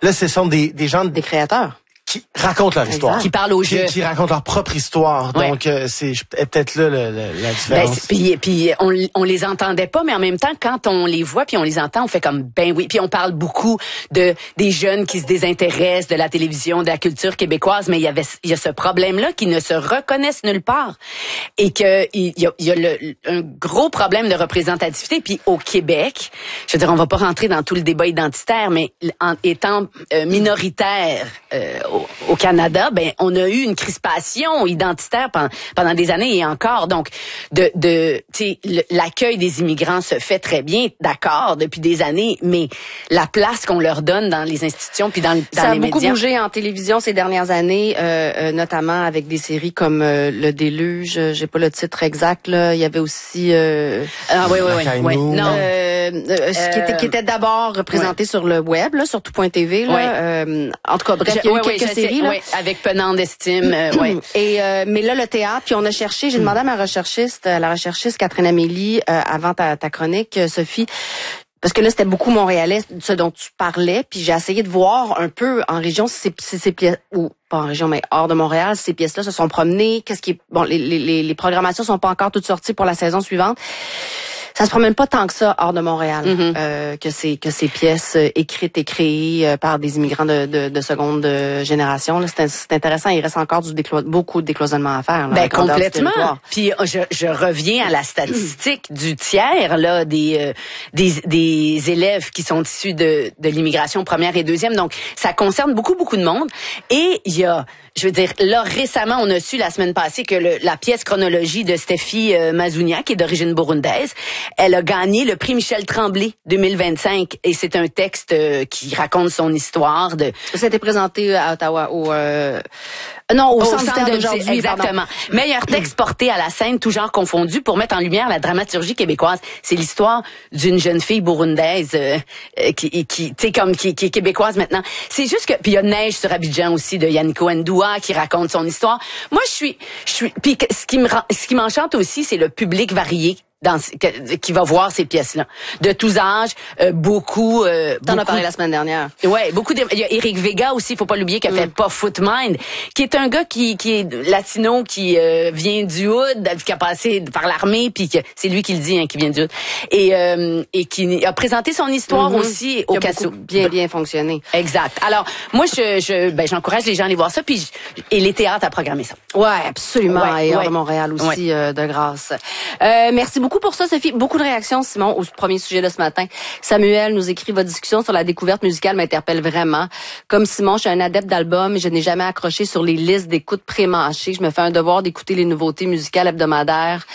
Là, ce sont des gens... Des créateurs. Qui racontent leur histoire. Qui parlent au jeu. Qui racontent leur propre histoire. Ouais. Donc, c'est peut-être là la différence. Puis on les entendait pas, mais en même temps, quand on les voit puis on les entend, on fait comme, ben oui. Puis on parle beaucoup des jeunes qui se désintéressent de la télévision, de la culture québécoise, mais il y a ce problème-là qui ne se reconnaissent nulle part. Et que il y a un gros problème de représentativité. Puis au Québec, je veux dire, on va pas rentrer dans tout le débat identitaire, mais en étant minoritaire au Canada, ben on a eu une crispation identitaire pendant des années et encore. Donc l'accueil des immigrants se fait très bien, d'accord, depuis des années, mais la place qu'on leur donne dans les institutions puis dans les médias. Ça a beaucoup bougé en télévision ces dernières années, notamment avec des séries comme Le Déluge, j'ai pas le titre exact là, il y avait aussi oui. Non. Qui était d'abord représenté sur le web là, sur tout.tv là. En tout cas, bref, il y a eu quelques séries là. Oui, avec Penant d'estime, oui. Et mais là le théâtre, puis on a cherché, j'ai demandé à la recherchiste Catherine Amélie avant ta chronique, Sophie, parce que là c'était beaucoup montréalais, ce dont tu parlais, puis j'ai essayé de voir un peu en région si ces pièces ou pas en région mais hors de Montréal, ces pièces-là se sont promenées, qu'est-ce qui est bon, les programmations sont pas encore toutes sorties pour la saison suivante. Ça se promène pas tant que ça hors de Montréal, que ces pièces écrites et créées par des immigrants de seconde génération. Là, c'est intéressant. Il reste encore beaucoup de décloisonnement à faire. Là, complètement. Puis je reviens à la statistique du tiers là des élèves qui sont issus de l'immigration première et deuxième. Donc ça concerne beaucoup de monde. Et il y a, je veux dire, là récemment on a su la semaine passée que la pièce Chronologie de Stéphie Mazounia, qui est d'origine burundaise, elle a gagné le prix Michel Tremblay 2025 et c'est un texte qui raconte son histoire. Ça a été présenté à Ottawa au centre d'aujourd'hui. Exactement. Meilleur texte porté à la scène, tout genre confondu, pour mettre en lumière la dramaturgie québécoise. C'est l'histoire d'une jeune fille burundaise qui est québécoise maintenant. C'est juste que puis il y a Neige sur Abidjan aussi de Yannico Ndoua qui raconte son histoire. Moi je suis puis ce qui m'enchante aussi, c'est le public varié qui va voir ces pièces-là. De tous âges, beaucoup... T'en as parlé la semaine dernière. Ouais, il y a Eric Vega aussi, faut pas l'oublier, qui a fait Pas Foot Mind, qui est un gars qui est latino, qui vient du hood, qui a passé par l'armée, puis c'est lui qui le dit, qui vient du hood, et qui a présenté son histoire aussi au Cassou. Bien fonctionné. Exact. Alors, moi, j'encourage les gens à aller voir ça, et les théâtres à programmer ça. Ouais, absolument. Et hors de Montréal aussi, de grâce. Merci beaucoup pour ça, Sophie. Beaucoup de réactions, Simon, au premier sujet de ce matin. Samuel nous écrit: votre discussion sur la découverte musicale m'interpelle vraiment. Comme Simon, je suis un adepte d'albums et je n'ai jamais accroché sur les listes d'écoute pré-mâchées. Je me fais un devoir d'écouter les nouveautés musicales hebdomadaires.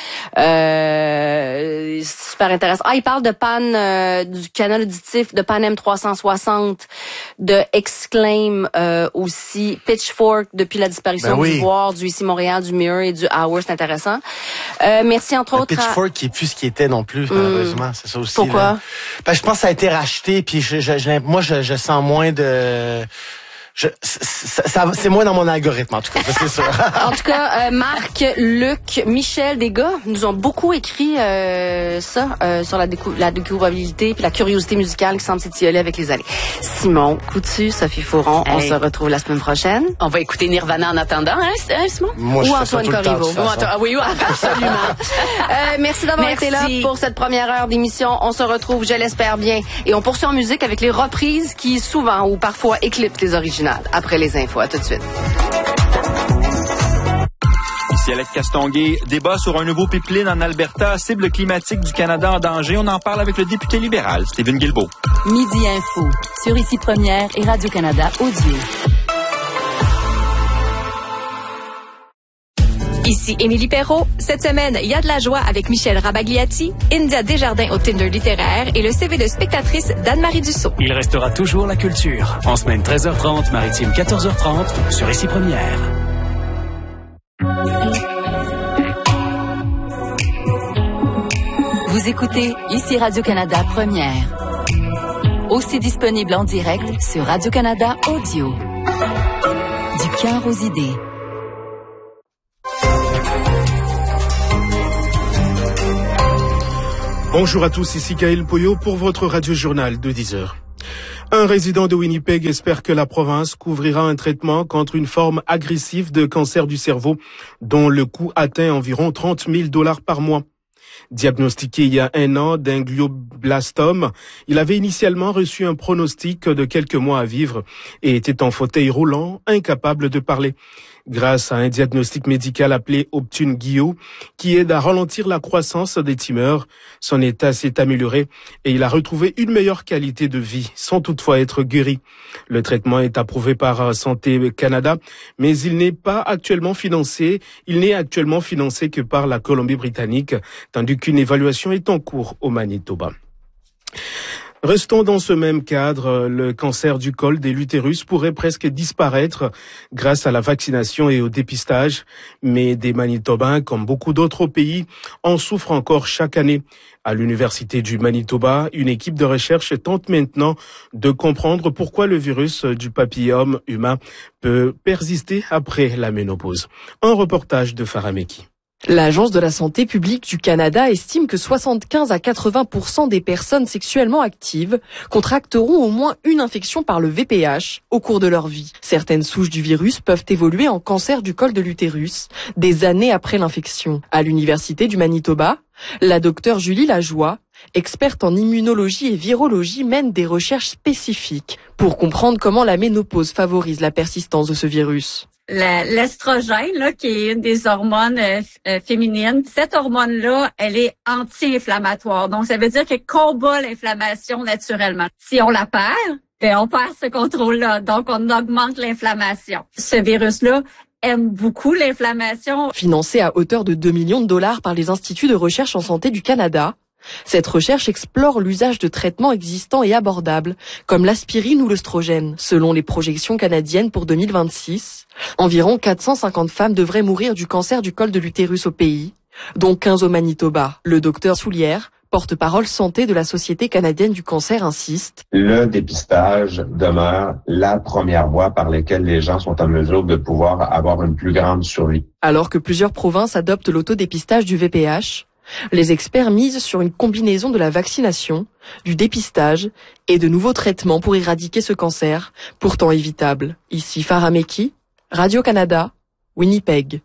Super intéressant. Il parle de panne du canal auditif, de Pan M360, de Exclaim aussi, Pitchfork depuis la disparition du Voir, du Ici Montréal, du Mirror et du Hour. C'est intéressant. Merci entre autres Pitchfork qui est plus ce qui était non plus, malheureusement. C'est ça aussi. Pourquoi? Je pense que ça a été racheté, puis moi, je sens moins de... c'est moins dans mon algorithme, en tout cas, c'est sûr. En tout cas, Marc, Luc, Michel, des gars, nous ont beaucoup écrit sur la découvrabilité puis la curiosité musicale qui semble s'étioler avec les années. Simon Coutu, Sophie Fauron, on se retrouve la semaine prochaine. On va écouter Nirvana en attendant, Simon? Moi, ou Antoine Corriveau. Oui, absolument. Merci d'avoir été là pour cette première heure d'émission. On se retrouve, je l'espère bien, et on poursuit en musique avec les reprises qui souvent ou parfois éclipsent les originales. Après les infos, à tout de suite. Ici Alex Castonguay, débat sur un nouveau pipeline en Alberta, cible climatique du Canada en danger. On en parle avec le député libéral, Stephen Guilbeault. Midi Info, sur Ici Première et Radio-Canada Audio. Ici Émilie Perrault. Cette semaine, il y a de la joie avec Michel Rabagliati, India Desjardins au Tinder littéraire et le CV de spectatrice d'Anne-Marie Dussault. Il restera toujours la culture. En semaine 13h30, maritime 14h30, sur Ici Première. Vous écoutez Ici Radio-Canada Première. Aussi disponible en direct sur Radio-Canada Audio. Du cœur aux idées. Bonjour à tous, ici Gaël Poyot pour votre radio-journal de 10h. Un résident de Winnipeg espère que la province couvrira un traitement contre une forme agressive de cancer du cerveau dont le coût atteint environ $30,000 par mois. Diagnostiqué il y a 1 an d'un glioblastome, il avait initialement reçu un pronostic de quelques mois à vivre et était en fauteuil roulant, incapable de parler. Grâce à un diagnostic médical appelé Optune Gio, qui aide à ralentir la croissance des tumeurs, son état s'est amélioré et il a retrouvé une meilleure qualité de vie, sans toutefois être guéri. Le traitement est approuvé par Santé Canada, mais il n'est actuellement financé que par la Colombie-Britannique, tandis qu'une évaluation est en cours au Manitoba. Restons dans ce même cadre, le cancer du col de l'utérus pourrait presque disparaître grâce à la vaccination et au dépistage, mais des Manitobains, comme beaucoup d'autres pays, en souffrent encore chaque année. À l'Université du Manitoba, une équipe de recherche tente maintenant de comprendre pourquoi le virus du papillome humain peut persister après la ménopause. Un reportage de Farah Meki. L'Agence de la santé publique du Canada estime que 75 à 80% des personnes sexuellement actives contracteront au moins une infection par le VPH au cours de leur vie. Certaines souches du virus peuvent évoluer en cancer du col de l'utérus des années après l'infection. À l'Université du Manitoba, la docteure Julie Lajoie, experte en immunologie et virologie, mène des recherches spécifiques pour comprendre comment la ménopause favorise la persistance de ce virus. L'estrogène, là, qui est une des hormones féminines, cette hormone-là, elle est anti-inflammatoire. Donc, ça veut dire qu'elle combat l'inflammation naturellement. Si on la perd, on perd ce contrôle-là. Donc, on augmente l'inflammation. Ce virus-là aime beaucoup l'inflammation. Financé à hauteur de $2 millions par les instituts de recherche en santé du Canada, cette recherche explore l'usage de traitements existants et abordables, comme l'aspirine ou l'œstrogène. Selon les projections canadiennes pour 2026, environ 450 femmes devraient mourir du cancer du col de l'utérus au pays, dont 15 au Manitoba. Le docteur Soulière, porte-parole santé de la Société canadienne du cancer, insiste. Le dépistage demeure la première voie par laquelle les gens sont en mesure de pouvoir avoir une plus grande survie. Alors que plusieurs provinces adoptent l'autodépistage du VPH, les experts misent sur une combinaison de la vaccination, du dépistage et de nouveaux traitements pour éradiquer ce cancer, pourtant évitable. Ici Farah Meki, Radio-Canada, Winnipeg.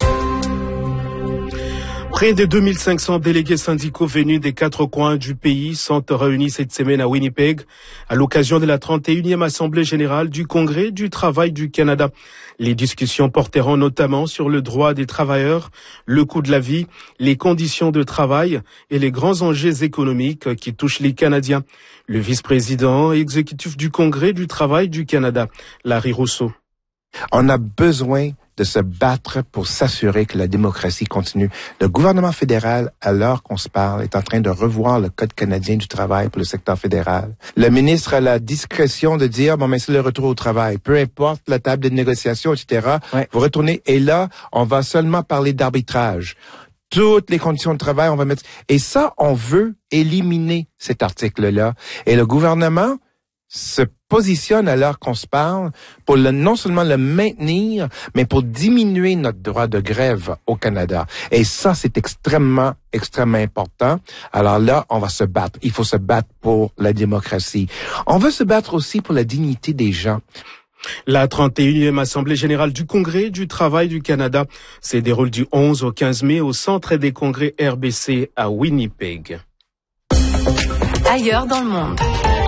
Près de 2500 délégués syndicaux venus des 4 coins du pays sont réunis cette semaine à Winnipeg à l'occasion de la 31e Assemblée générale du Congrès du travail du Canada. Les discussions porteront notamment sur le droit des travailleurs, le coût de la vie, les conditions de travail et les grands enjeux économiques qui touchent les Canadiens. Le vice-président exécutif du Congrès du travail du Canada, Larry Rousseau. On a besoin de se battre pour s'assurer que la démocratie continue. Le gouvernement fédéral, à l'heure qu'on se parle, est en train de revoir le Code canadien du travail pour le secteur fédéral. Le ministre a la discrétion de dire, bon, mais c'est le retour au travail. Peu importe la table de négociation, etc. Ouais. Vous retournez. Et là, on va seulement parler d'arbitrage. Toutes les conditions de travail, on va mettre... Et ça, on veut éliminer cet article-là. Et le gouvernement se positionne à l'heure qu'on se parle pour non seulement le maintenir, mais pour diminuer notre droit de grève au Canada. Et ça, c'est extrêmement important. Alors là, on va se battre. Il faut se battre pour la démocratie. On veut se battre aussi pour la dignité des gens. La 31e Assemblée générale du Congrès du travail du Canada se déroule du 11 au 15 mai au Centre des congrès RBC à Winnipeg. Ailleurs dans le monde.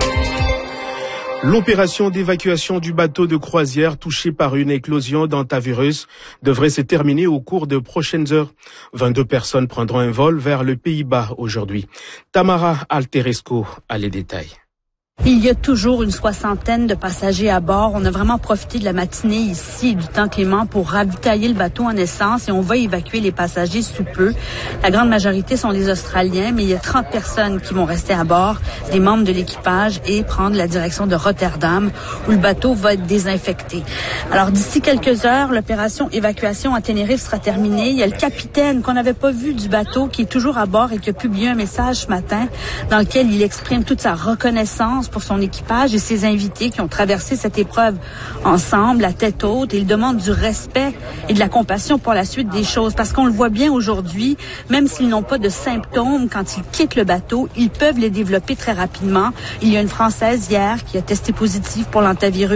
L'opération d'évacuation du bateau de croisière touché par une éclosion d'hantavirus devrait se terminer au cours de prochaines heures. 22 personnes prendront un vol vers le Pays-Bas aujourd'hui. Tamara Alteresco a les détails. Il y a toujours une 60aine de passagers à bord. On a vraiment profité de la matinée ici et du temps clément pour ravitailler le bateau en essence et on va évacuer les passagers sous peu. La grande majorité sont des Australiens, mais il y a 30 personnes qui vont rester à bord, des membres de l'équipage et prendre la direction de Rotterdam où le bateau va être désinfecté. Alors d'ici quelques heures, l'opération évacuation à Tenerife sera terminée. Il y a le capitaine qu'on n'avait pas vu du bateau qui est toujours à bord et qui a publié un message ce matin dans lequel il exprime toute sa reconnaissance confiance pour son équipage et ses invités qui ont traversé cette épreuve ensemble, à tête haute. Et il demande du respect et de la compassion pour la suite des choses. Parce qu'on le voit bien aujourd'hui, même s'ils n'ont pas de symptômes, quand ils quittent le bateau, ils peuvent les développer très rapidement. Il y a une Française hier qui a testé positive pour l'hantavirus.